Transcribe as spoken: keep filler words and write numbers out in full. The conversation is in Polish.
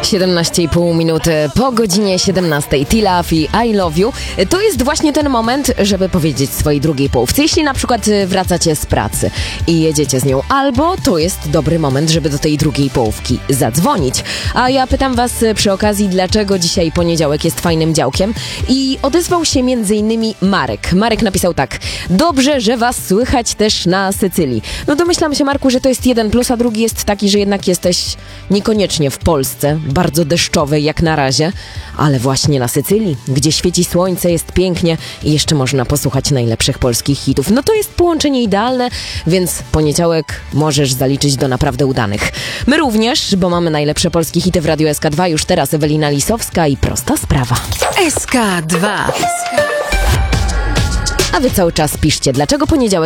siedemnaście i pół minuty po godzinie siedemnastej. T-Love i I Love You. To jest właśnie ten moment, żeby powiedzieć swojej drugiej połówce. Jeśli na przykład wracacie z pracy i jedziecie z nią, albo to jest dobry moment, żeby do tej drugiej połówki zadzwonić. A ja pytam was przy okazji, dlaczego dzisiaj poniedziałek jest fajnym działkiem, i odezwał się między innymi Marek. Marek napisał tak: dobrze, że was słychać też na Sycylii. No domyślam się, Marku, że to jest jeden plus, a drugi jest taki, że jednak jesteś niekoniecznie w Polsce, bardzo deszczowej jak na razie, ale właśnie na Sycylii, gdzie świeci słońce, jest pięknie i jeszcze można posłuchać najlepszych polskich hitów. No to jest połączenie idealne, więc poniedziałek możesz zaliczyć do naprawdę udanych. My również, bo mamy najlepsze polskie hity w Radiu S K dwa. Już teraz Ewelina Lisowska i Prosta Sprawa. S K dwa. A wy cały czas piszcie, dlaczego poniedziałek